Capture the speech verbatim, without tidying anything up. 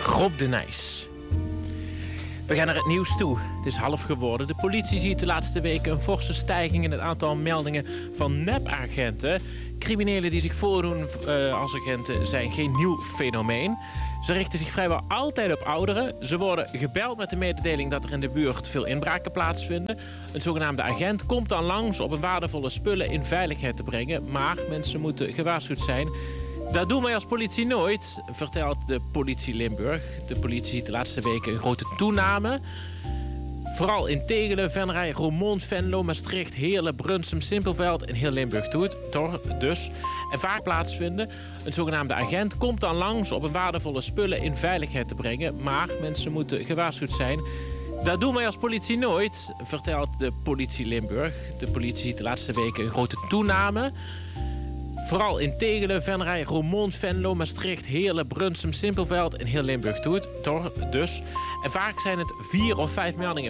Rob de Nijs. We gaan naar het nieuws toe. Het is half geworden. De politie ziet de laatste weken een forse stijging in het aantal meldingen van nepagenten. Criminelen die zich voordoen uh, als agenten zijn geen nieuw fenomeen. Ze richten zich vrijwel altijd op ouderen. Ze worden gebeld met de mededeling dat er in de buurt veel inbraken plaatsvinden. Een zogenaamde agent komt dan langs om waardevolle spullen in veiligheid te brengen. Maar mensen moeten gewaarschuwd zijn. Dat doen wij als politie nooit, vertelt de politie Limburg. De politie ziet de laatste weken een grote toename. Vooral in Tegelen, Venray, Roermond, Venlo, Maastricht, Heerlen, Brunsum, Simpelveld en heel Limburg doet dus. En vaak plaatsvinden. Een zogenaamde agent komt dan langs om waardevolle spullen in veiligheid te brengen. Maar mensen moeten gewaarschuwd zijn. Dat doen wij als politie nooit, vertelt de politie Limburg. De politie ziet de laatste weken een grote toename. Vooral in Tegelen, Venray, Roermond, Venlo, Maastricht, Heerlen, Brunsum, Simpelveld en heel Limburg doet dus. En vaak zijn het vier of vijf meldingen